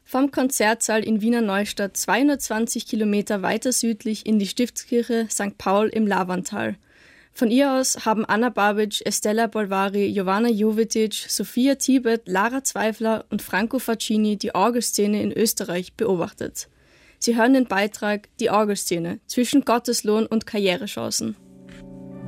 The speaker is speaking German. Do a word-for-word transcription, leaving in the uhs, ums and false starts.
Vom Konzertsaal in Wiener Neustadt zweihundertzwanzig Kilometer weiter südlich in die Stiftskirche Sankt Paul im Lavantal. Von ihr aus haben Anna Babic, Estella Bolvari, Jovana Jovetic, Sophia Tibet, Lara Zweifler und Franco Faccini die Orgelszene in Österreich beobachtet. Sie hören den Beitrag Die Orgelszene zwischen Gotteslohn und Karrierechancen.